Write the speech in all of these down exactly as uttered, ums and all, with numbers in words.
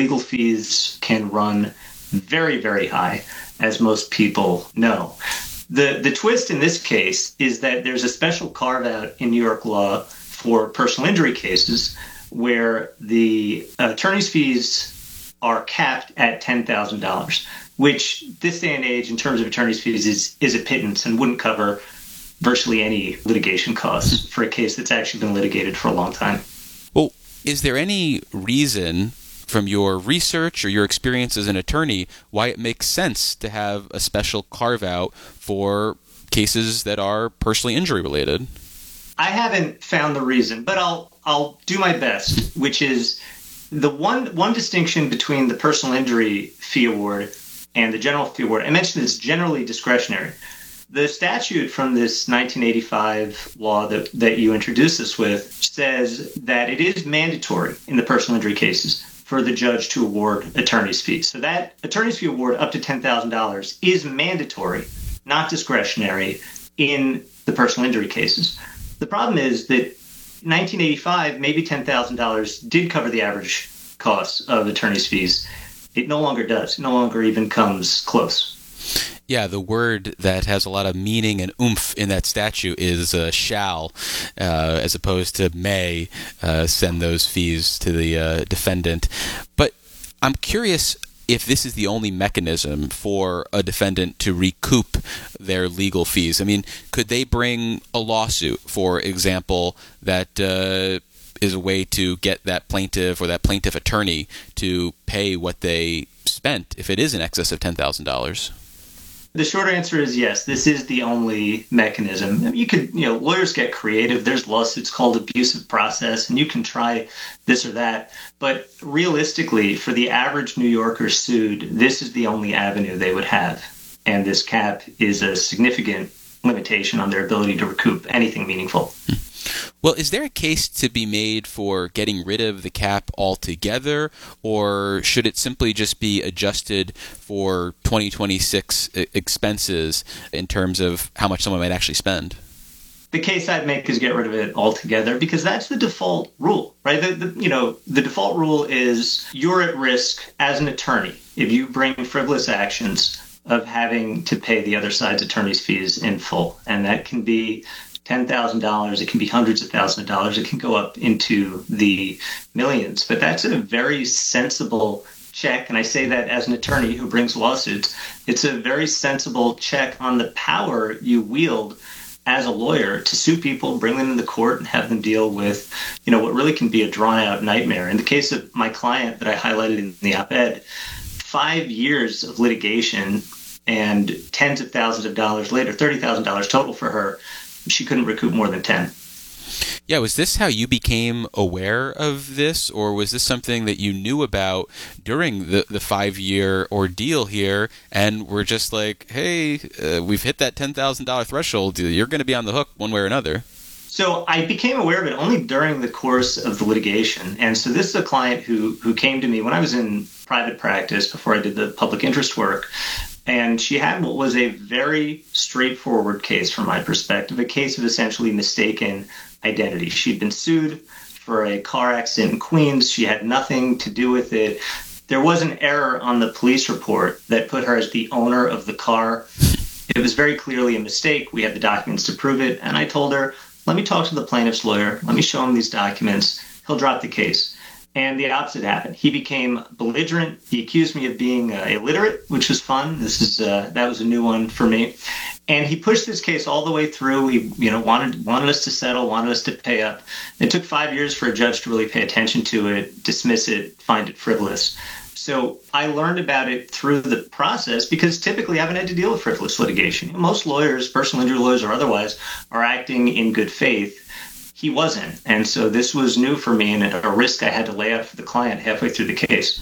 legal fees can run very, very high, as most people know. The the twist in this case is that there's a special carve-out in New York law for personal injury cases where the attorney's fees are capped at ten thousand dollars, which this day and age, in terms of attorney's fees, is, is a pittance and wouldn't cover virtually any litigation costs for a case that's actually been litigated for a long time. Well, is there any reason from your research or your experience as an attorney why it makes sense to have a special carve-out for cases that are personally injury related? I haven't found the reason, but I'll I'll do my best, which is the one one distinction between the personal injury fee award and the general fee award. I mentioned it's generally discretionary. The statute from this nineteen eighty-five law that, that you introduced this with says that it is mandatory in the personal injury cases for the judge to award attorney's fees. So that attorney's fee award up to ten thousand dollars is mandatory, not discretionary, in the personal injury cases. The problem is that nineteen eighty-five, maybe ten thousand dollars did cover the average costs of attorney's fees. It no longer does. It no longer even comes close. Yeah, the word that has a lot of meaning and oomph in that statute is uh, shall, uh, as opposed to may uh, send those fees to the uh, defendant. But I'm curious if this is the only mechanism for a defendant to recoup their legal fees. I mean, could they bring a lawsuit, for example, that uh, is a way to get that plaintiff or that plaintiff attorney to pay what they spent if it is in excess of ten thousand dollars? The short answer is yes. This is the only mechanism. You could, you know, lawyers get creative. There's lawsuits called abusive process, and you can try this or that. But realistically, for the average New Yorker sued, this is the only avenue they would have. And this cap is a significant limitation on their ability to recoup anything meaningful. Well, is there a case to be made for getting rid of the cap altogether, or should it simply just be adjusted for twenty twenty-six expenses in terms of how much someone might actually spend? The case I'd make is get rid of it altogether, because that's the default rule, right? The, the, you know, the default rule is you're at risk as an attorney if you bring frivolous actions of having to pay the other side's attorney's fees in full, and that can be ten thousand dollars, it can be hundreds of thousands of dollars, it can go up into the millions. But that's a very sensible check, and I say that as an attorney who brings lawsuits. It's a very sensible check on the power you wield as a lawyer to sue people, bring them into court, and have them deal with, you know, what really can be a drawn-out nightmare. In the case of my client that I highlighted in the op-ed, five years of litigation and tens of thousands of dollars later, thirty thousand dollars total for her, she couldn't recoup more than ten. Yeah, was this how you became aware of this, or was this something that you knew about during the, the five-year ordeal here, and were just like, hey, uh, we've hit that ten thousand dollars threshold, you're going to be on the hook one way or another? So I became aware of it only during the course of the litigation. And so this is a client who who came to me when I was in private practice before I did the public interest work. And she had what was a very straightforward case from my perspective, a case of essentially mistaken identity. She'd been sued for a car accident in Queens. She had nothing to do with it. There was an error on the police report that put her as the owner of the car. It was very clearly a mistake. We had the documents to prove it. And I told her, let me talk to the plaintiff's lawyer. Let me show him these documents. He'll drop the case. And the opposite happened. He became belligerent. He accused me of being uh, illiterate, which was fun. This is uh, that was a new one for me. And he pushed this case all the way through. He, you know, wanted wanted us to settle, wanted us to pay up. It took five years for a judge to really pay attention to it, dismiss it, find it frivolous. So I learned about it through the process because typically I haven't had to deal with frivolous litigation. Most lawyers, personal injury lawyers or otherwise, are acting in good faith. He wasn't. And so this was new for me and a risk I had to lay out for the client halfway through the case.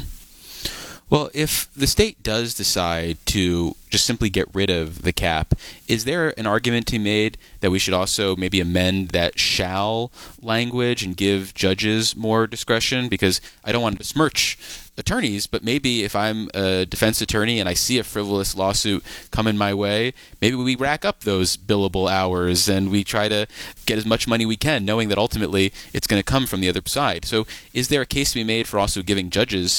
Well, if the state does decide to just simply get rid of the cap, is there an argument to be made that we should also maybe amend that shall language and give judges more discretion? Because I don't want to besmirch attorneys, but maybe if I'm a defense attorney and I see a frivolous lawsuit coming my way, maybe we rack up those billable hours and we try to get as much money we can, knowing that ultimately it's going to come from the other side. So is there a case to be made for also giving judges in these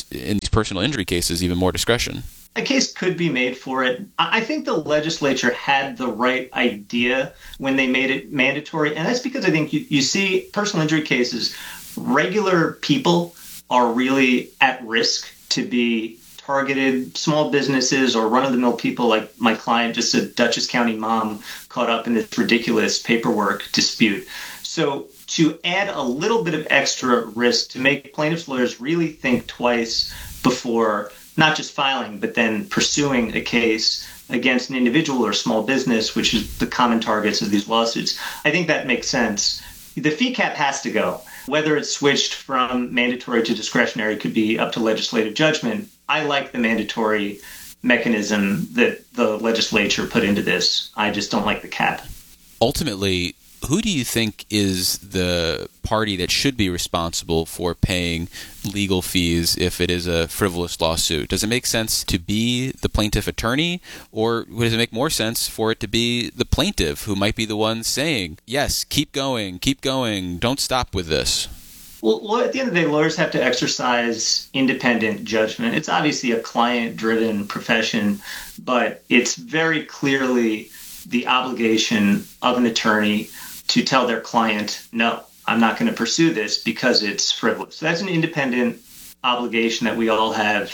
personal injury cases even more discretion. A case could be made for it. I think the legislature had the right idea when they made it mandatory, and that's because I think you, you see personal injury cases, regular people are really at risk to be targeted, small businesses or run-of-the-mill people like my client, just a Dutchess County mom caught up in this ridiculous paperwork dispute. So to add a little bit of extra risk to make plaintiffs' lawyers really think twice before not just filing, but then pursuing a case against an individual or small business, which is the common targets of these lawsuits, I think that makes sense. The fee cap has to go. Whether it's switched from mandatory to discretionary could be up to legislative judgment. I like the mandatory mechanism that the legislature put into this. I just don't like the cap. Ultimately, who do you think is the party that should be responsible for paying legal fees if it is a frivolous lawsuit? Does it make sense to be the plaintiff attorney, or does it make more sense for it to be the plaintiff who might be the one saying, yes, keep going, keep going, don't stop with this? Well, at the end of the day, lawyers have to exercise independent judgment. It's obviously a client-driven profession, but it's very clearly the obligation of an attorney to tell their client, no, I'm not going to pursue this because it's frivolous. So that's an independent obligation that we all have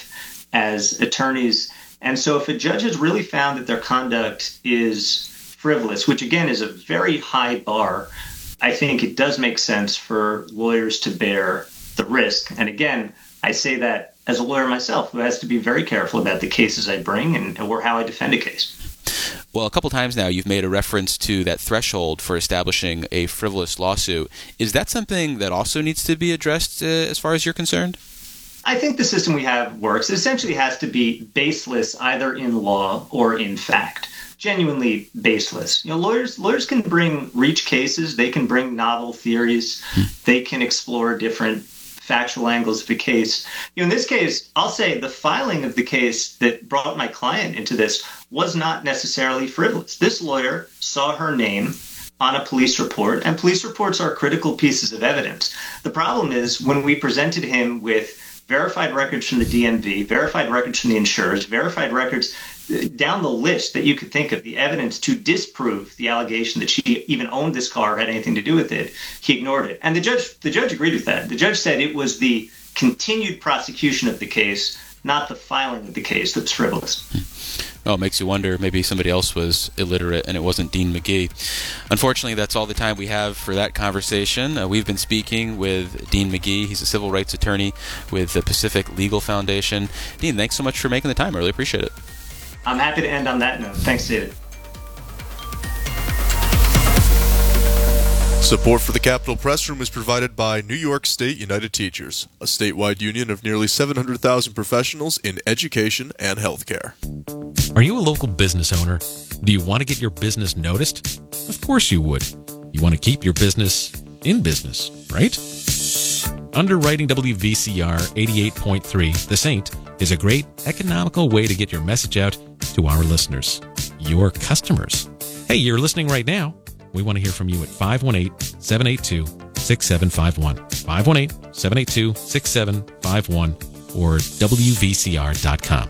as attorneys. And so if a judge has really found that their conduct is frivolous, which again is a very high bar, I think it does make sense for lawyers to bear the risk. And again, I say that as a lawyer myself who has to be very careful about the cases I bring and or how I defend a case. Well, a couple times now you've made a reference to that threshold for establishing a frivolous lawsuit. Is that something that also needs to be addressed uh, as far as you're concerned? I think the system we have works. It essentially has to be baseless either in law or in fact. Genuinely baseless. You know, lawyers lawyers can bring reach cases, they can bring novel theories, they can explore different factual angles of a case. You know, in this case, I'll say the filing of the case that brought my client into this was not necessarily frivolous. This lawyer saw her name on a police report, and police reports are critical pieces of evidence. The problem is when we presented him with verified records from the D M V, verified records from the insurers, verified records down the list that you could think of, the evidence to disprove the allegation that she even owned this car or had anything to do with it, he ignored it. And the judge the judge agreed with that. The judge said it was the continued prosecution of the case, not the filing of the case, that's frivolous. Oh, it makes you wonder, maybe somebody else was illiterate and it wasn't Dean McGee. Unfortunately, that's all the time we have for that conversation. Uh, we've been speaking with Dean McGee. He's a civil rights attorney with the Pacific Legal Foundation. Dean, thanks so much for making the time. I really appreciate it. I'm happy to end on that note. Thanks, David. Support for the Capitol Press Room is provided by New York State United Teachers, a statewide union of nearly seven hundred thousand professionals in education and healthcare. Are you a local business owner? Do you want to get your business noticed? Of course you would. You want to keep your business in business, right? Underwriting W V C R eighty-eight point three, The Saint, is a great economical way to get your message out to our listeners, your customers. Hey, you're listening right now. We want to hear from you at five one eight, seven eight two, six seven five one, five one eight, seven eight two, six seven five one, or W V C R dot com.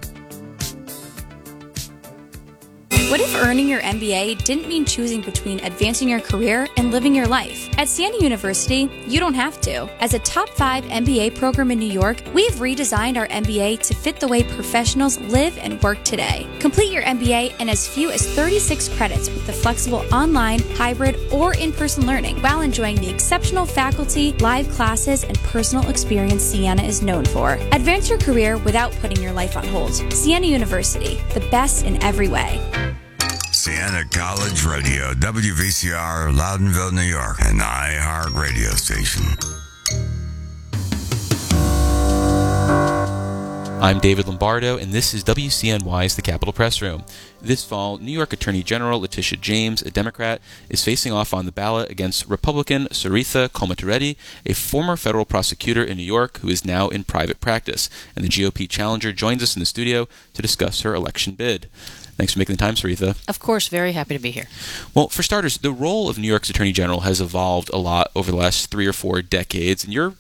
What if earning your M B A didn't mean choosing between advancing your career and living your life? At Siena University, you don't have to. As a top five M B A program in New York, we've redesigned our M B A to fit the way professionals live and work today. Complete your M B A in as few as thirty-six credits with the flexible online, hybrid, or in-person learning while enjoying the exceptional faculty, live classes, and personal experience Siena is known for. Advance your career without putting your life on hold. Siena University, the best in every way. Siena College Radio, W V C R, Loudonville, New York, an iHeart radio station. I'm David Lombardo, and this is W C N Y's The Capitol Press Room. This fall, New York Attorney General Letitia James, a Democrat, is facing off on the ballot against Republican Saritha Komatireddy, a former federal prosecutor in New York who is now in private practice. And the G O P challenger joins us in the studio to discuss her election bid. Thanks for making the time, Saritha. Of course, very happy to be here. Well, for starters, the role of New York's Attorney General has evolved a lot over the last three or four decades, and you're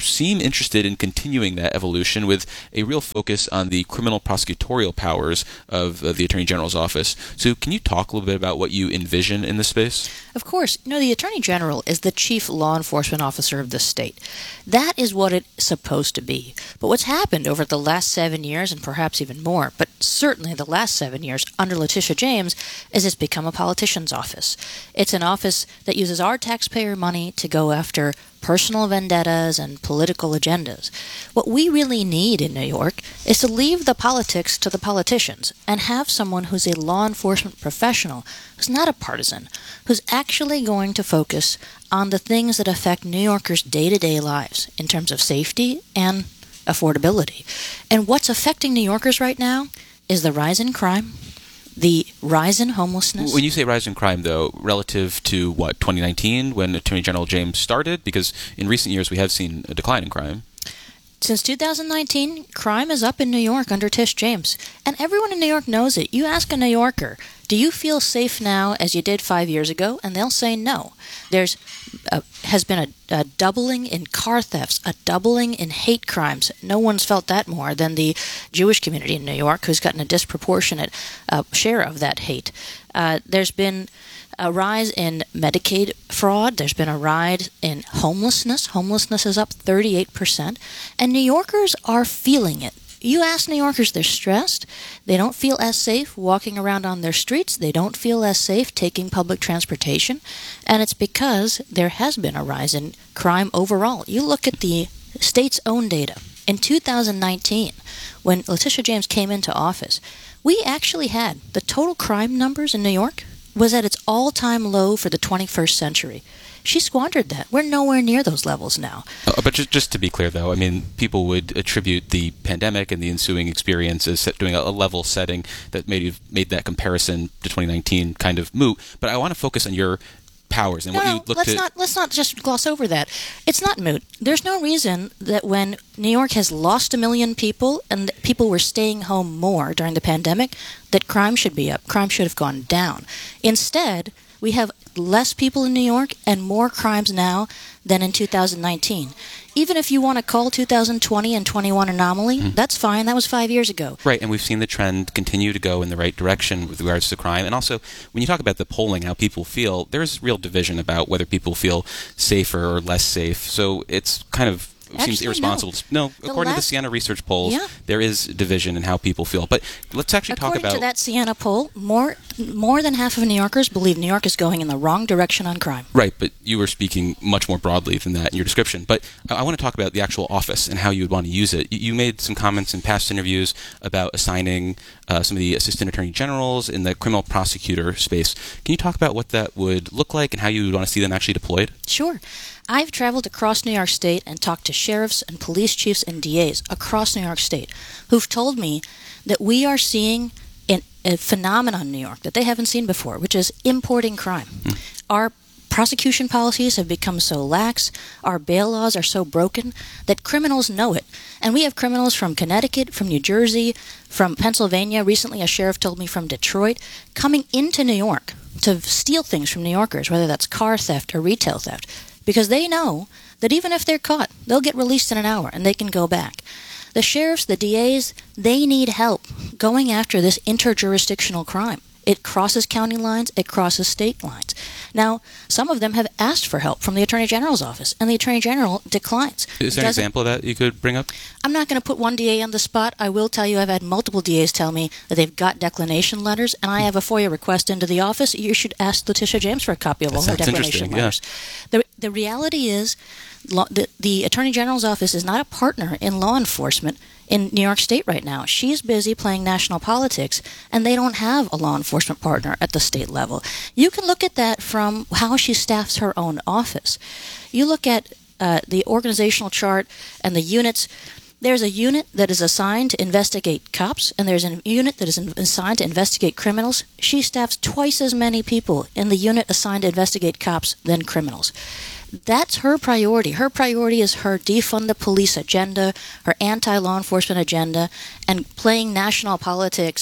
seem interested in continuing that evolution with a real focus on the criminal prosecutorial powers of uh, the Attorney General's office. So can you talk a little bit about what you envision in this space? Of course. You know, the Attorney General is the chief law enforcement officer of the state. That is what it's supposed to be. But what's happened over the last seven years, and perhaps even more, but certainly the last seven years under Letitia James, is it's become a politician's office. It's an office that uses our taxpayer money to go after personal vendettas and political agendas. What we really need in New York is to leave the politics to the politicians and have someone who's a law enforcement professional, who's not a partisan, who's actually going to focus on the things that affect New Yorkers' day-to-day lives in terms of safety and affordability. And what's affecting New Yorkers right now is the rise in crime, the rise in homelessness. When you say rise in crime, though, relative to, what, twenty nineteen, when Attorney General James started? Because in recent years we have seen a decline in crime. Since two thousand nineteen, crime is up in New York under Tish James. And everyone in New York knows it. You ask a New Yorker, do you feel safe now as you did five years ago? And they'll say no. There's a, has been a, a doubling in car thefts, a doubling in hate crimes. No one's felt that more than the Jewish community in New York, who's gotten a disproportionate uh, share of that hate. Uh, there's been a rise in Medicaid fraud. There's been a rise in homelessness. Homelessness is up thirty-eight percent. And New Yorkers are feeling it. You ask New Yorkers, they're stressed. They don't feel as safe walking around on their streets. They don't feel as safe taking public transportation. And it's because there has been a rise in crime overall. You look at the state's own data. In two thousand nineteen, when Letitia James came into office, we actually had the total crime numbers in New York was at its all-time low for the twenty-first century. She squandered that. We're nowhere near those levels now. Uh, but just, just to be clear, though, I mean, people would attribute the pandemic and the ensuing experience as doing a, a level setting that made, made that comparison to twenty nineteen kind of moot. But I want to focus on your powers and no, what you no, look let's to... not let's not just gloss over that. It's not moot. There's no reason that when New York has lost a million people and people were staying home more during the pandemic, that crime should be up. Crime should have gone down. Instead, we have less people in New York and more crimes now than in two thousand nineteen. Even if you want to call two thousand twenty and twenty-one anomaly, mm. that's fine. That was five years ago. Right, and we've seen the trend continue to go in the right direction with regards to crime. And also, when you talk about the polling, how people feel, there's real division about whether people feel safer or less safe. So it's kind of Actually, seems irresponsible. No, no according last, to the Siena Research polls, yeah. there is division in how people feel. But let's actually according talk about... According to that Siena poll, more more than half of New Yorkers believe New York is going in the wrong direction on crime. Right, but you were speaking much more broadly than that in your description. But I, I want to talk about the actual office and how you would want to use it. You, you made some comments in past interviews about assigning uh, some of the assistant attorney generals in the criminal prosecutor space. Can you talk about what that would look like and how you would want to see them actually deployed? Sure. I've traveled across New York State and talked to sheriffs and police chiefs and D As across New York State who've told me that we are seeing an, a phenomenon in New York that they haven't seen before, which is importing crime. Hmm. Our prosecution policies have become so lax, our bail laws are so broken that criminals know it. And we have criminals from Connecticut, from New Jersey, from Pennsylvania. Recently, a sheriff told me from Detroit, coming into New York to steal things from New Yorkers, whether that's car theft or retail theft. Because they know that even if they're caught, they'll get released in an hour and they can go back. The sheriffs, the D As, they need help going after this interjurisdictional crime. It crosses county lines, it crosses state lines. Now, some of them have asked for help from the Attorney General's office, and the Attorney General declines. Is there an example of that you could bring up? I'm not going to put one D A on the spot. I will tell you I've had multiple D As tell me that they've got declination letters, and I have a FOIA request into the office. You should ask Letitia James for a copy of all her declination letters. Yeah. The, the reality is law, the, the Attorney General's office is not a partner in law enforcement in New York State right now. She's busy playing national politics, and they don't have a law enforcement partner at the state level. You can look at that from how she staffs her own office. You look at uh, the organizational chart and the units. There's a unit that is assigned to investigate cops, and there's a unit that is assigned to investigate criminals. She staffs twice as many people in the unit assigned to investigate cops than criminals. That's her priority. Her priority is her defund the police agenda, her anti-law enforcement agenda, and playing national politics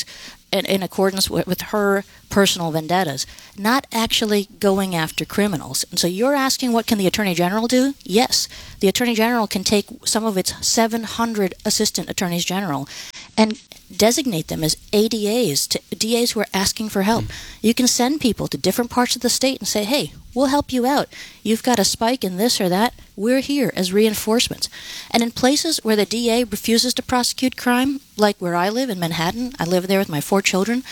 in, in accordance with, with her personal vendettas, not actually going after criminals. And so you're asking, what can the Attorney General do? Yes, the Attorney General can take some of its seven hundred Assistant Attorneys General and designate them as A D As, to D As who are asking for help. Mm. You can send people to different parts of the state and say, hey, we'll help you out. You've got a spike in this or that. We're here as reinforcements. And in places where the D A refuses to prosecute crime, like where I live in Manhattan, I live there with my four children,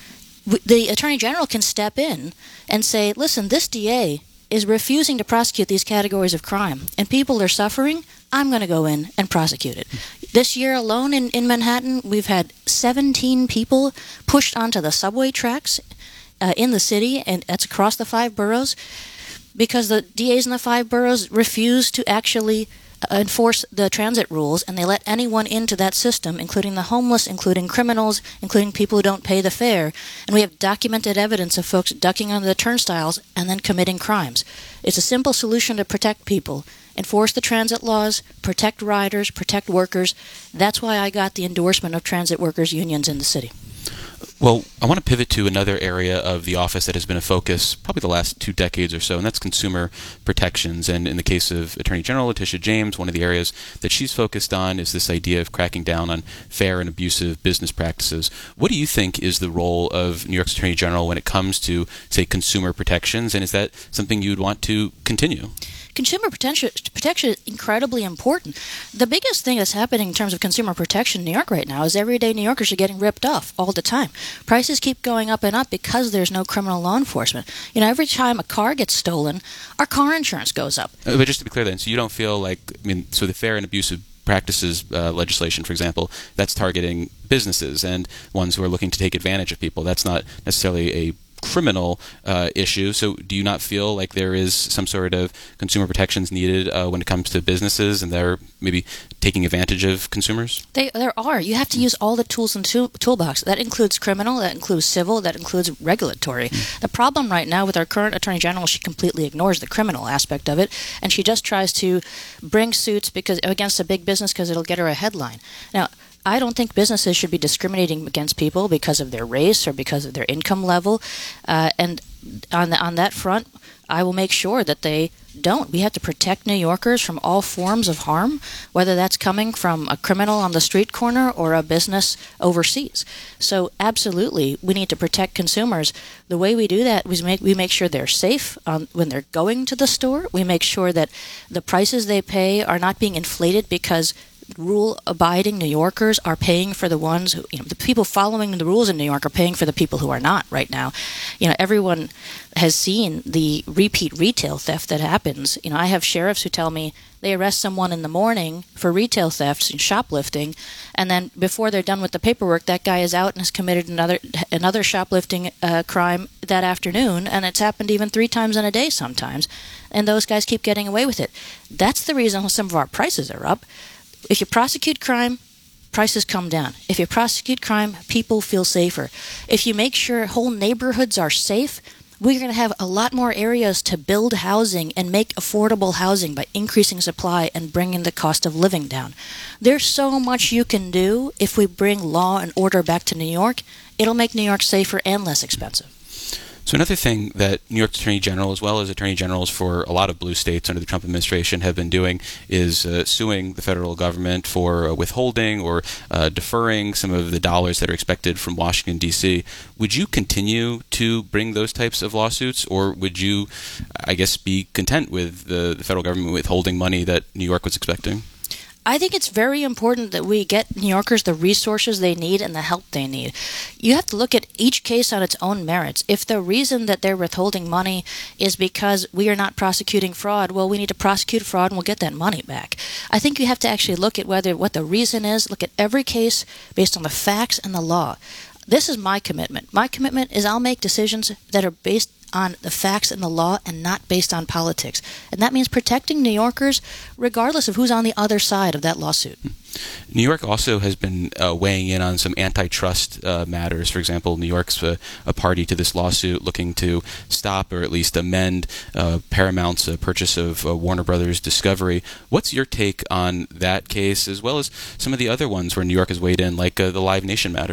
the Attorney General can step in and say, listen, this D A is refusing to prosecute these categories of crime, and people are suffering. I'm going to go in and prosecute it. This year alone in, in Manhattan, we've had seventeen people pushed onto the subway tracks uh, in the city, and that's across the five boroughs, because the D As in the five boroughs refuse to actually enforce the transit rules, and they let anyone into that system, including the homeless, including criminals, including people who don't pay the fare. And we have documented evidence of folks ducking under the turnstiles and then committing crimes. It's a simple solution to protect people. Enforce the transit laws, protect riders, protect workers. That's why I got the endorsement of transit workers' unions in the city. Well, I want to pivot to another area of the office that has been a focus probably the last two decades or so, and that's consumer protections. And in the case of Attorney General Letitia James, one of the areas that she's focused on is this idea of cracking down on fair and abusive business practices. What do you think is the role of New York's Attorney General when it comes to, say, consumer protections, and is that something you'd want to continue? Consumer protection, protection is incredibly important. The biggest thing that's happening in terms of consumer protection in New York right now is everyday New Yorkers are getting ripped off all the time. Prices keep going up and up because there's no criminal law enforcement. You know, every time a car gets stolen, our car insurance goes up. Uh, but just to be clear then, so you don't feel like, I mean, so the fair and abusive practices uh, legislation, for example, that's targeting businesses and ones who are looking to take advantage of people. That's not necessarily a criminal uh, issue. So do you not feel like there is some sort of consumer protections needed uh, when it comes to businesses and they're maybe taking advantage of consumers? They, there are. You have to use all the tools in tool, toolbox. That includes criminal, that includes civil, that includes regulatory. Mm. The problem right now with our current Attorney General, she completely ignores the criminal aspect of it, and she just tries to bring suits because against a big business because it'll get her a headline. Now, I don't think businesses should be discriminating against people because of their race or because of their income level. Uh, and on the, on that front, I will make sure that they don't. We have to protect New Yorkers from all forms of harm, whether that's coming from a criminal on the street corner or a business overseas. So absolutely, we need to protect consumers. The way we do that is make, we make sure they're safe um, when they're going to the store. We make sure that the prices they pay are not being inflated because rule-abiding New Yorkers are paying for the ones who, you know, the people following the rules in New York are paying for the people who are not right now. You know, everyone has seen the repeat retail theft that happens. You know, I have sheriffs who tell me they arrest someone in the morning for retail thefts and shoplifting, and then before they're done with the paperwork, that guy is out and has committed another another shoplifting uh, crime that afternoon, and it's happened even three times in a day sometimes, and those guys keep getting away with it. That's the reason some of our prices are up. If you prosecute crime, prices come down. If you prosecute crime, people feel safer. If you make sure whole neighborhoods are safe, we're going to have a lot more areas to build housing and make affordable housing by increasing supply and bringing the cost of living down. There's so much you can do if we bring law and order back to New York. It'll make New York safer and less expensive. So another thing that New York's Attorney General, as well as Attorney Generals for a lot of blue states under the Trump administration, have been doing is uh, suing the federal government for uh, withholding or uh, deferring some of the dollars that are expected from Washington, D C. Would you continue to bring those types of lawsuits, or would you, I guess, be content with the, the federal government withholding money that New York was expecting? I think it's very important that we get New Yorkers the resources they need and the help they need. You have to look at each case on its own merits. If the reason that they're withholding money is because we are not prosecuting fraud, well, we need to prosecute fraud and we'll get that money back. I think you have to actually look at whether what the reason is, look at every case based on the facts and the law. This is my commitment. My commitment is I'll make decisions that are based on the facts and the law and not based on politics. And that means protecting New Yorkers regardless of who's on the other side of that lawsuit. New York also has been uh, weighing in on some antitrust uh, matters. For example, New York's a, a party to this lawsuit looking to stop or at least amend uh, Paramount's uh, purchase of uh, Warner Brothers Discovery. What's your take on that case, as well as some of the other ones where New York has weighed in, like uh, the Live Nation matter?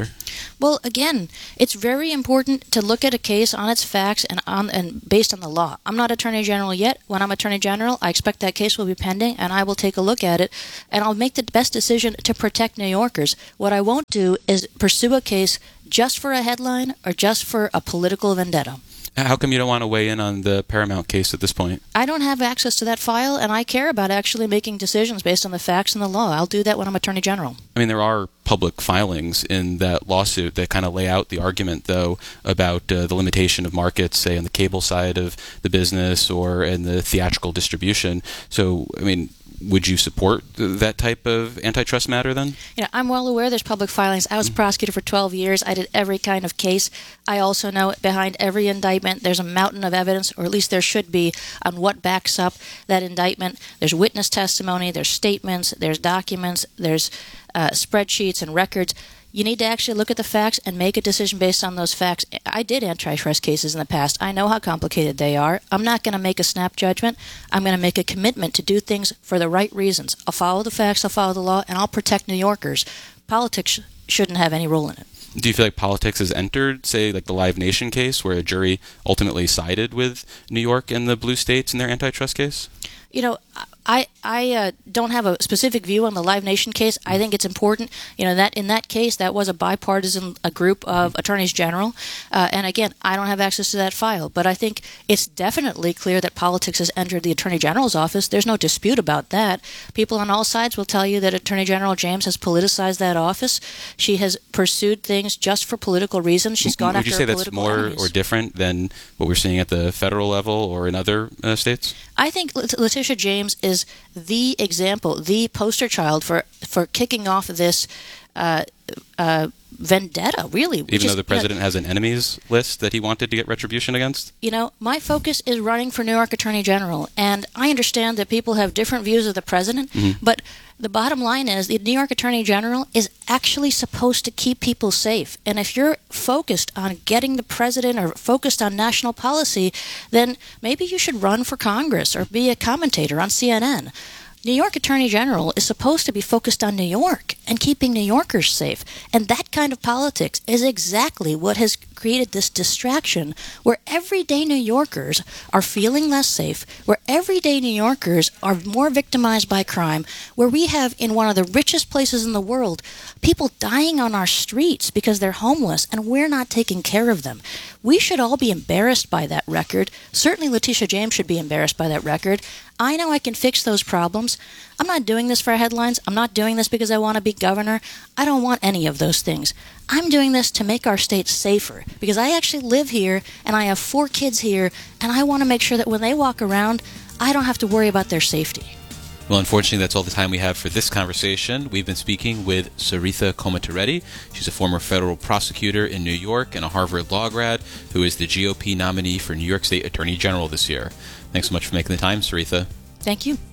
Well, again, it's very important to look at a case on its facts and on and based on the law. I'm not Attorney General yet. When I'm Attorney General, I expect that case will be pending, and I will take a look at it, and I'll make the best decision to protect New Yorkers. What I won't do is pursue a case just for a headline or just for a political vendetta. How come you don't want to weigh in on the Paramount case at this point? I don't have access to that file, and I care about actually making decisions based on the facts and the law. I'll do that when I'm Attorney General. I mean, there are public filings in that lawsuit that kind of lay out the argument, though, about uh, the limitation of markets, say, on the cable side of the business or in the theatrical distribution. So, I mean, would you support th- that type of antitrust matter then? You know, I'm well aware there's public filings. I was a prosecutor for twelve years. I did every kind of case. I also know behind every indictment there's a mountain of evidence, or at least there should be, on what backs up that indictment. There's witness testimony, there's statements, there's documents, there's uh, spreadsheets and records. You need to actually look at the facts and make a decision based on those facts. I did antitrust cases in the past. I know how complicated they are. I'm not going to make a snap judgment. I'm going to make a commitment to do things for the right reasons. I'll follow the facts, I'll follow the law, and I'll protect New Yorkers. Politics shouldn't have any role in it. Do you feel like politics has entered, say, like the Live Nation case, where a jury ultimately sided with New York and the blue states in their antitrust case? You know, I I uh, don't have a specific view on the Live Nation case. I think it's important, you know, that in that case that was a bipartisan a group of attorneys general, uh, and again, I don't have access to that file. But I think it's definitely clear that politics has entered the Attorney General's office. There's no dispute about that. People on all sides will tell you that Attorney General James has politicized that office. She has pursued things just for political reasons. She's gone Would after you say that's political more enemies. or different than what we're seeing at the federal level or in other uh, states? I think Let- Letitia James is the example, the poster child for, for kicking off this uh, uh, vendetta, really. which Even is, though the president you know, has an enemies list that he wanted to get retribution against? You know, my focus is running for New York Attorney General, and I understand that people have different views of the president, mm-hmm. but the bottom line is the New York Attorney General is actually supposed to keep people safe. And if you're focused on getting the president or focused on national policy, then maybe you should run for Congress or be a commentator on C N N. New York Attorney General is supposed to be focused on New York and keeping New Yorkers safe. And that kind of politics is exactly what has created this distraction where everyday New Yorkers are feeling less safe, where everyday New Yorkers are more victimized by crime, where we have in one of the richest places in the world people dying on our streets because they're homeless and we're not taking care of them. We should all be embarrassed by that record. Certainly Letitia James should be embarrassed by that record. I know I can fix those problems. I'm not doing this for headlines. I'm not doing this because I want to be governor. I don't want any of those things. I'm doing this to make our state safer because I actually live here and I have four kids here, and I want to make sure that when they walk around, I don't have to worry about their safety. Well, unfortunately, that's all the time we have for this conversation. We've been speaking with Saritha Komatireddy. She's a former federal prosecutor in New York and a Harvard law grad who is the G O P nominee for New York State Attorney General this year. Thanks so much for making the time, Saritha. Thank you.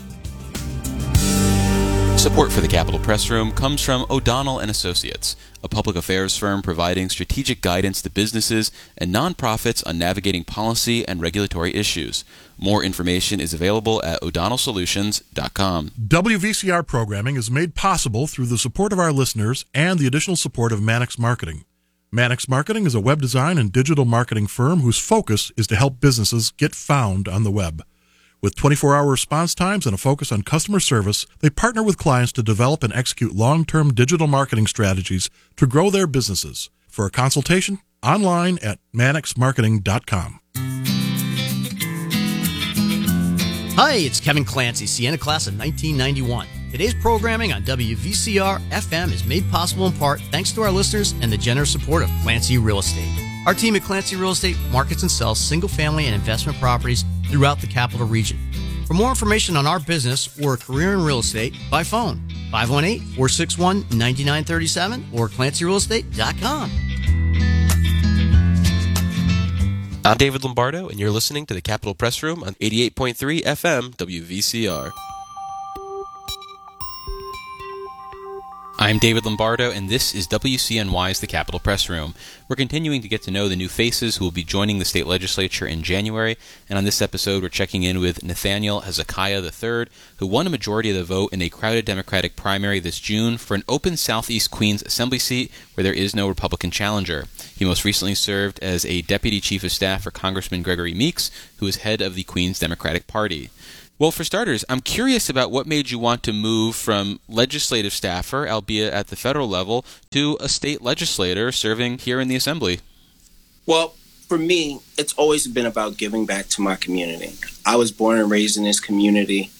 Support for the Capitol Press Room comes from O'Donnell and Associates, a public affairs firm providing strategic guidance to businesses and nonprofits on navigating policy and regulatory issues. More information is available at o'donnell solutions dot com. W V C R programming is made possible through the support of our listeners and the additional support of Mannix Marketing. Mannix Marketing is a web design and digital marketing firm whose focus is to help businesses get found on the web. With twenty-four hour response times and a focus on customer service, they partner with clients to develop and execute long-term digital marketing strategies to grow their businesses. For a consultation, online at mannix marketing dot com. Hi, it's Kevin Clancy, Sienna class of nineteen ninety-one. Today's programming on W V C R F M is made possible in part thanks to our listeners and the generous support of Clancy Real Estate. Our team at Clancy Real Estate markets and sells single-family and investment properties throughout the capital region. For more information on our business or a career in real estate, by phone, five one eight, four six one, nine nine three seven or clancy real estate dot com. I'm David Lombardo, and you're listening to the Capitol Press Room on eighty-eight point three F M W V C R. I'm David Lombardo, and this is W C N Y's The Capitol Press Room. We're continuing to get to know the new faces who will be joining the state legislature in January, and on this episode we're checking in with Nathaniel Hezekiah the third, who won a majority of the vote in a crowded Democratic primary this June for an open Southeast Queens Assembly seat where there is no Republican challenger. He most recently served as a Deputy Chief of Staff for Congressman Gregory Meeks, who is head of the Queens Democratic Party. Well, for starters, I'm curious about what made you want to move from legislative staffer, albeit at the federal level, to a state legislator serving here in the Assembly. Well, for me, it's always been about giving back to my community. I was born and raised in this community,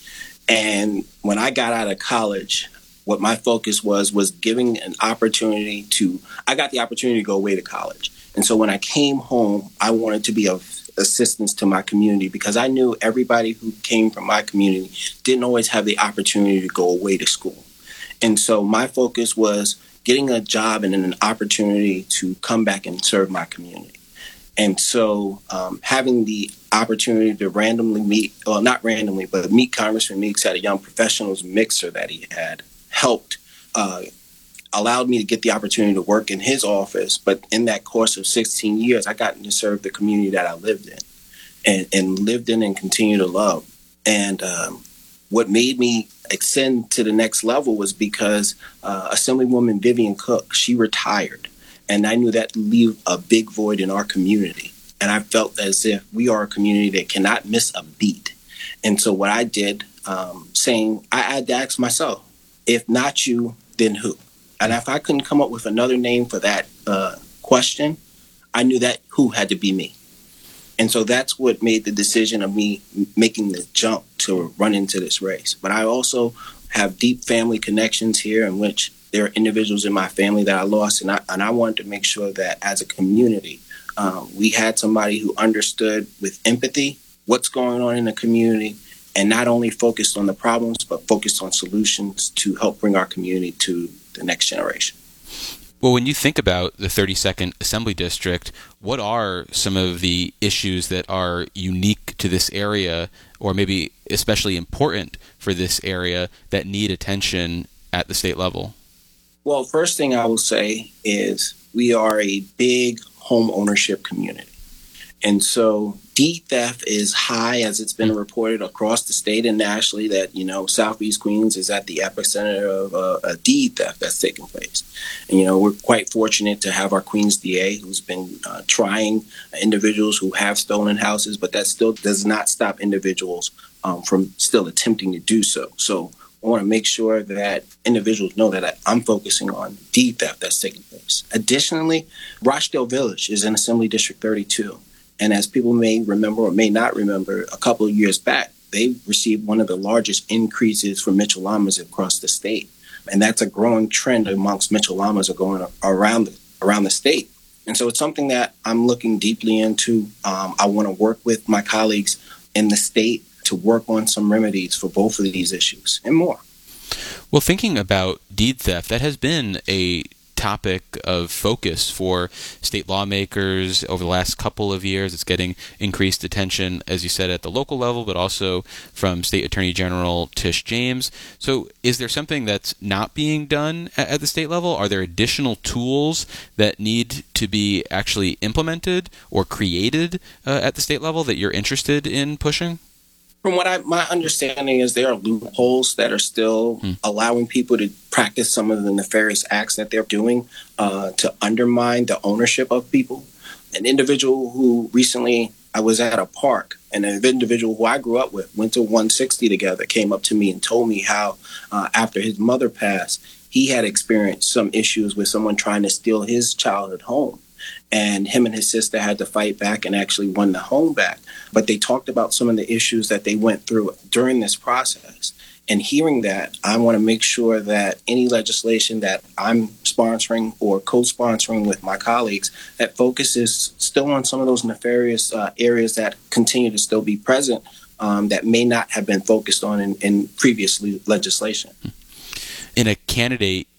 and when I got out of college, what my focus was was giving an opportunity to, I got the opportunity to go away to college. And so when I came home, I wanted to be of assistance to my community because I knew everybody who came from my community didn't always have the opportunity to go away to school. And so my focus was getting a job and an opportunity to come back and serve my community. And so um, having the opportunity to randomly meet, well, not randomly, but meet Congressman Meeks at a Young Professionals mixer that he had helped uh, allowed me to get the opportunity to work in his office. But in that course of sixteen years, I got to serve the community that I lived in and, and lived in and continue to love. And um, what made me ascend to the next level was because uh, Assemblywoman Vivian Cook, she retired. And I knew that leave a big void in our community. And I felt as if we are a community that cannot miss a beat. And so what I did, um, saying, I had to ask myself, if not you, then who? And if I couldn't come up with another name for that uh, question, I knew that who had to be me. And so that's what made the decision of me making the jump to run into this race. But I also have deep family connections here in which there are individuals in my family that I lost. And I, and I wanted to make sure that as a community, uh, we had somebody who understood with empathy what's going on in the community and not only focused on the problems, but focused on solutions to help bring our community to the next generation. Well, when you think about the thirty-second Assembly District, what are some of the issues that are unique to this area, or maybe especially important for this area, that need attention at the state level? Well, first thing I will say is we are a big home ownership community. And so deed theft is high, as it's been reported across the state and nationally, that, you know, Southeast Queens is at the epicenter of uh, a deed theft that's taking place. And, you know, we're quite fortunate to have our Queens D A who's been uh, trying individuals who have stolen houses, but that still does not stop individuals um, from still attempting to do so. So I want to make sure that individuals know that I'm focusing on deed theft that's taking place. Additionally, Rochdale Village is in Assembly District thirty-two. And as people may remember or may not remember, a couple of years back, they received one of the largest increases for Mitchell llamas across the state. And that's a growing trend amongst Mitchell llamas going around the, around the state. And so it's something that I'm looking deeply into. Um, I want to work with my colleagues in the state to work on some remedies for both of these issues and more. Well, thinking about deed theft, that has been a topic of focus for state lawmakers over the last couple of years. It's getting increased attention, as you said, at the local level, but also from State Attorney General Tish James. So is there something that's not being done at the state level? Are there additional tools that need to be actually implemented or created uh, at the state level that you're interested in pushing? From what I, my understanding is there are loopholes that are still mm. allowing people to practice some of the nefarious acts that they're doing uh, to undermine the ownership of people. An individual who recently, I was at a park, and an individual who I grew up with, went to one sixty together, came up to me and told me how uh, after his mother passed, he had experienced some issues with someone trying to steal his childhood home. And him and his sister had to fight back and actually won the home back. But they talked about some of the issues that they went through during this process. And hearing that, I want to make sure that any legislation that I'm sponsoring or co-sponsoring with my colleagues that focuses still on some of those nefarious uh, areas that continue to still be present um, that may not have been focused on in, in previous legislation. In a candidate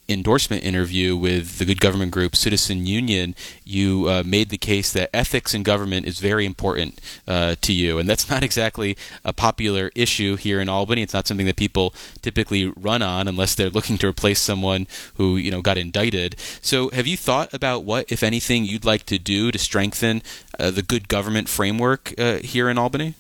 endorsement interview with the good government group Citizen Union, you uh, made the case that ethics in government is very important uh, to you, and that's not exactly a popular issue here in Albany. It's not something that people typically run on unless they're looking to replace someone who, you know, got indicted. So have you thought about what, if anything, you'd like to do to strengthen uh, the good government framework uh, here in Albany?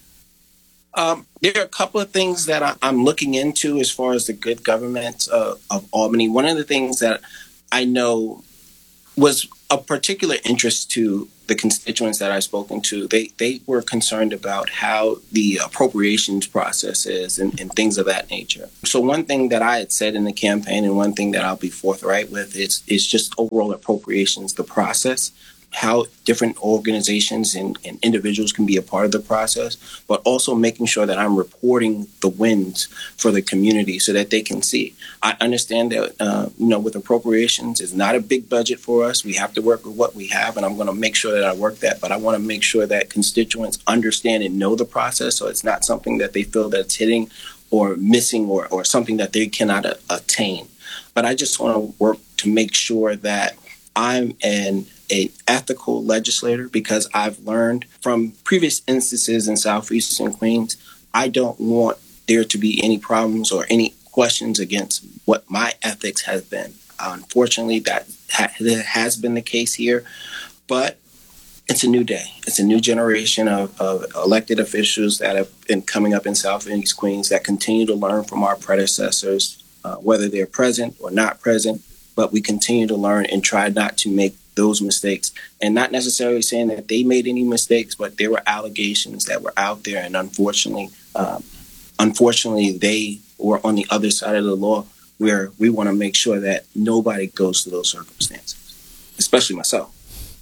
Um, there are a couple of things that I, I'm looking into as far as the good government uh, of Albany. One of the things that I know was of particular interest to the constituents that I've spoken to, they, they were concerned about how the appropriations process is and, and things of that nature. So one thing that I had said in the campaign, and one thing that I'll be forthright with, is, is just overall appropriations, the process, how different organizations and, and individuals can be a part of the process, but also making sure that I'm reporting the wins for the community so that they can see. I understand that, uh, you know, with appropriations, it's not a big budget for us. We have to work with what we have, and I'm going to make sure that I work that, but I want to make sure that constituents understand and know the process, so it's not something that they feel that's hitting or missing or, or something that they cannot a- attain. But I just want to work to make sure that I'm an an ethical legislator, because I've learned from previous instances in Southeastern Queens, I don't want there to be any problems or any questions against what my ethics has been. Unfortunately, that ha- has been the case here, but it's a new day. It's a new generation of, of elected officials that have been coming up in Southeast Queens that continue to learn from our predecessors, uh, whether they're present or not present, but we continue to learn and try not to make those mistakes, and not necessarily saying that they made any mistakes, but there were allegations that were out there, and unfortunately, um, unfortunately, they were on the other side of the law, where we want to make sure that nobody goes through those circumstances, especially myself.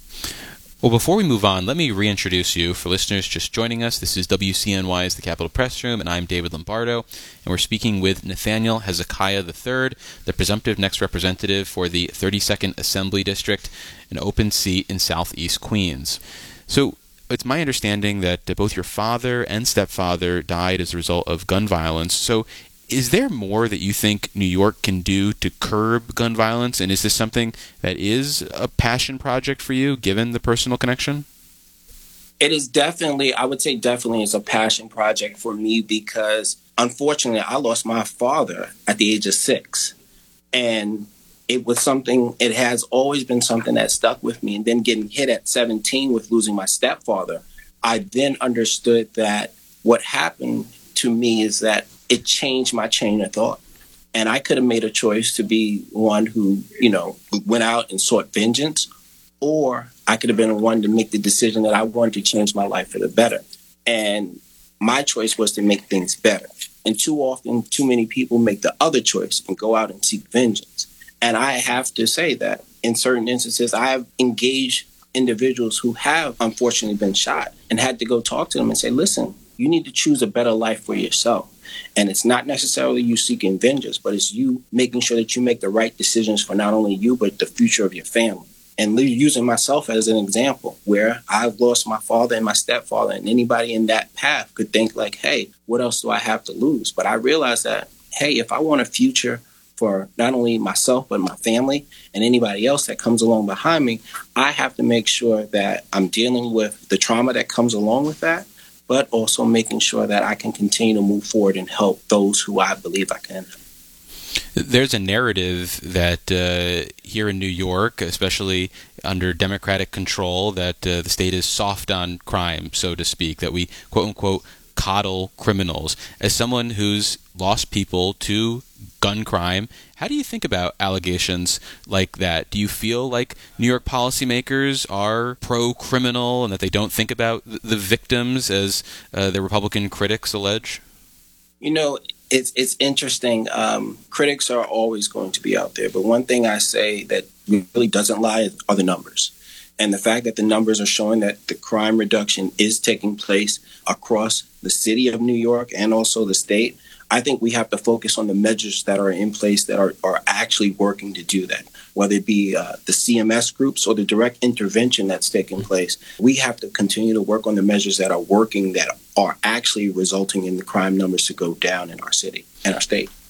Well, before we move on, let me reintroduce you. For listeners just joining us, this is W C N Y's The Capitol Press Room, and I'm David Lombardo, and we're speaking with Nathaniel Hezekiah the third, the presumptive next representative for the thirty-second Assembly District, an open seat in Southeast Queens. So it's my understanding that both your father and stepfather died as a result of gun violence. So is there more that you think New York can do to curb gun violence? And is this something that is a passion project for you, given the personal connection? It is definitely, I would say definitely it's a passion project for me, because unfortunately I lost my father at the age of six. And it was something, it has always been something that stuck with me. And then getting hit at seventeen with losing my stepfather, I then understood that what happened to me is that it changed my chain of thought. And I could have made a choice to be one who, you know, went out and sought vengeance, or I could have been one to make the decision that I wanted to change my life for the better. And my choice was to make things better. And too often, too many people make the other choice and go out and seek vengeance. And I have to say that in certain instances, I have engaged individuals who have unfortunately been shot and had to go talk to them and say, listen, you need to choose a better life for yourself. And it's not necessarily you seeking vengeance, but it's you making sure that you make the right decisions for not only you, but the future of your family. And using myself as an example, where I've lost my father and my stepfather, and anybody in that path could think like, hey, what else do I have to lose? But I realized that, hey, if I want a future for not only myself, but my family and anybody else that comes along behind me, I have to make sure that I'm dealing with the trauma that comes along with that, but also making sure that I can continue to move forward and help those who I believe I can. There's a narrative that uh, here in New York, especially under Democratic control, that uh, the state is soft on crime, so to speak, that we, quote-unquote, coddle criminals. As someone who's lost people to gun crime, how do you think about allegations like that? Do you feel like New York policymakers are pro-criminal and that they don't think about the victims, as uh, the Republican critics allege? You know, it's it's interesting. Um, critics are always going to be out there. But one thing I say that really doesn't lie are the numbers. And the fact that the numbers are showing that the crime reduction is taking place across the city of New York and also the state, I think we have to focus on the measures that are in place that are, are actually working to do that, whether it be uh, the C M S groups or the direct intervention that's taking place. We have to continue to work on the measures that are working, that are actually resulting in the crime numbers to go down in our city and our state.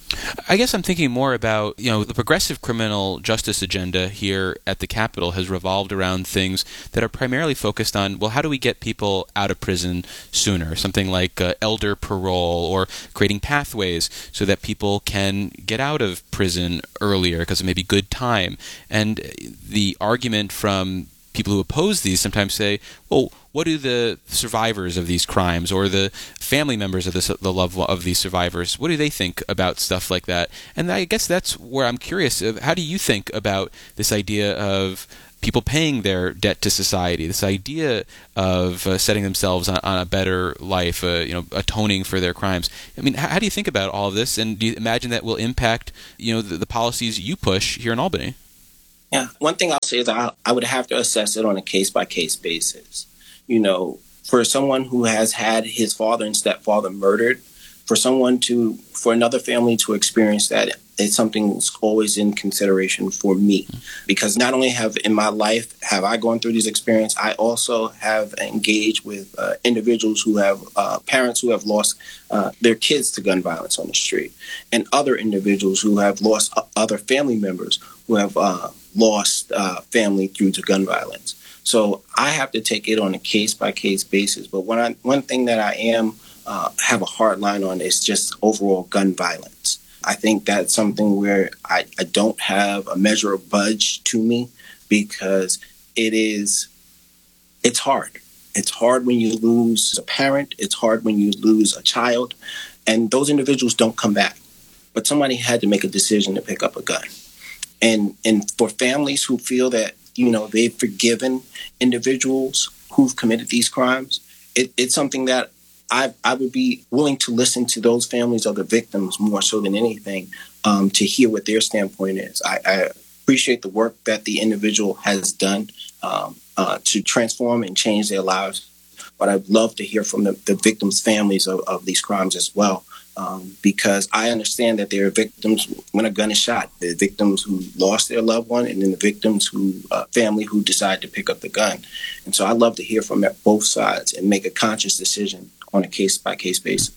I guess I'm thinking more about, you know, the progressive criminal justice agenda here at the Capitol has revolved around things that are primarily focused on, well, how do we get people out of prison sooner? Something like uh, elder parole or creating pathways so that people can get out of prison earlier because it may be good time. And the argument from people who oppose these sometimes say, well, what do the survivors of these crimes or the family members of this, the loved of these survivors, what do they think about stuff like that? And I guess that's where I'm curious. How do you think about this idea of people paying their debt to society, this idea of uh, setting themselves on, on a better life, uh, you know, atoning for their crimes? I mean, how, how do you think about all of this? And do you imagine that will impact, you know, the, the policies you push here in Albany? Yeah, one thing I'll say is I, I would have to assess it on a case-by-case basis. You know, for someone who has had his father and stepfather murdered, for someone to, for another family to experience that, it's something that's always in consideration for me. Because not only have in my life have I gone through this experience, I also have engaged with uh, individuals who have, uh, parents who have lost uh, their kids to gun violence on the street, and other individuals who have lost uh, other family members who have uh, lost uh, family through to gun violence. So I have to take it on a case-by-case basis. But one, I, one thing that I am uh, have a hard line on is just overall gun violence. I think that's something where I, I don't have a measure of budge to me, because it is, it's hard. It's hard when you lose a parent. It's hard when you lose a child. And those individuals don't come back. But somebody had to make a decision to pick up a gun. And and for families who feel that, you know, they've forgiven individuals who've committed these crimes, it, it's something that I I would be willing to listen to those families of the victims more so than anything, um, to hear what their standpoint is. I, I appreciate the work that the individual has done um, uh, to transform and change their lives, but I'd love to hear from the, the victims' families of, of these crimes as well. Um, because I understand that there are victims when a gun is shot. There are victims who lost their loved one, and then the victims who, uh, family who decide to pick up the gun. And so I love to hear from both sides and make a conscious decision on a case-by-case basis.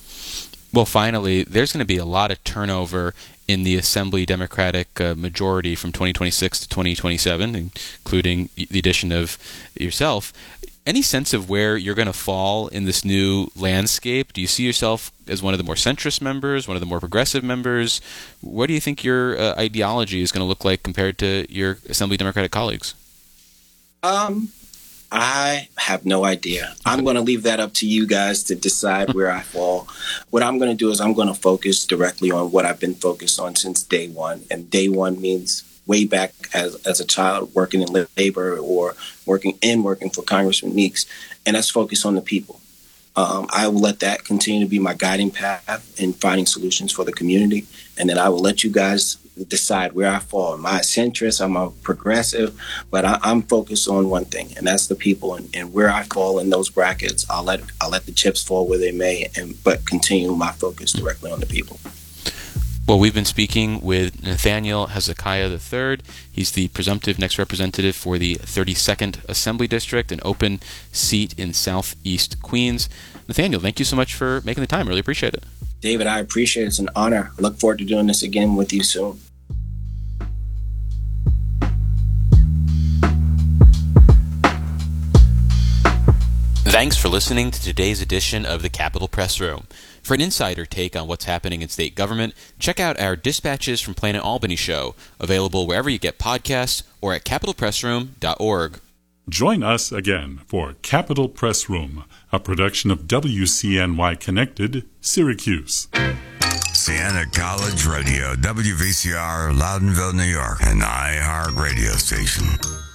Well, finally, there's going to be a lot of turnover in the Assembly Democratic uh, majority from twenty twenty-six to twenty twenty-seven, including the addition of yourself. Any sense of where you're going to fall in this new landscape? Do you see yourself as one of the more centrist members, one of the more progressive members? What do you think your uh, ideology is going to look like compared to your Assembly Democratic colleagues? Um, I have no idea. I'm going to leave that up to you guys to decide where I fall. What I'm going to do is I'm going to focus directly on what I've been focused on since day one. And day one means way back as as a child working in labor or working in working for Congressman Meeks, and that's focused on the people. Um, I will let that continue to be my guiding path in finding solutions for the community, and then I will let you guys decide where I fall. Am I a centrist? Am I a progressive? But I, I'm focused on one thing, and that's the people, and, and where I fall in those brackets, I'll let I'll let the chips fall where they may, and but continue my focus directly on the people. Well, we've been speaking with Nathaniel Hezekiah the third. He's the presumptive next representative for the thirty-second Assembly District, an open seat in Southeast Queens. Nathaniel, thank you so much for making the time. Really appreciate it. David, I appreciate it. It's an honor. I look forward to doing this again with you soon. Thanks for listening to today's edition of the Capitol Press Room. For an insider take on what's happening in state government, check out our Dispatches from Planet Albany show, available wherever you get podcasts or at capital press room dot org. Join us again for Capitol Press Room, a production of W C N Y Connected, Syracuse. Siena College Radio, W V C R, Loudonville, New York, an iHeart radio station.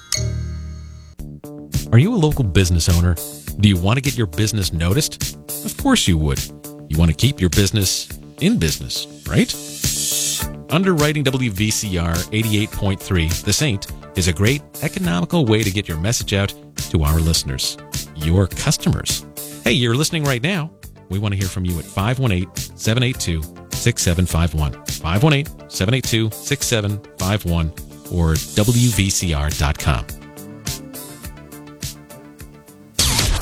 Are you a local business owner? Do you want to get your business noticed? Of course you would. You want to keep your business in business, right? Underwriting W V C R eighty-eight point three, The Saint, is a great economical way to get your message out to our listeners, your customers. Hey, you're listening right now. We want to hear from you at five one eight, seven eight two, six seven five one, five one eight, seven eight two, six seven five one, or W V C R dot com.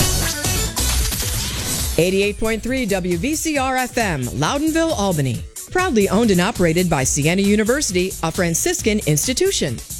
eighty-eight point three W V C R F M, Loudonville, Albany. Proudly owned and operated by Siena University, a Franciscan institution.